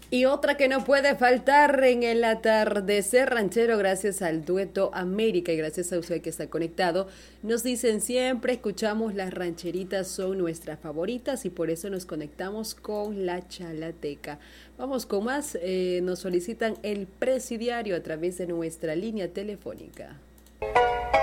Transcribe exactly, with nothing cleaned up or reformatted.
Y otra que no puede faltar en el atardecer ranchero, gracias al dueto América y gracias a usted que está conectado, nos dicen siempre, escuchamos las rancheritas, son nuestras favoritas y por eso nos conectamos con la chalateca. Vamos con más, eh, nos solicitan el presidiario a través de nuestra línea telefónica.